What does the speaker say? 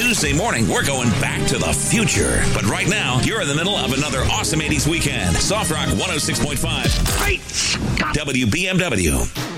Tuesday morning, we're going back to the future. But right now, you're in the middle of another awesome 80s weekend. Soft Rock 106.5. Great Scott! WBMW.